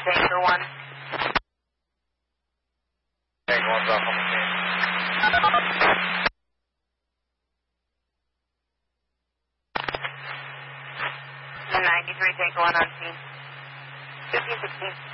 Tanker 1. Tanker 1's off on the scene. 93, Tanker 1 on scene. 1516.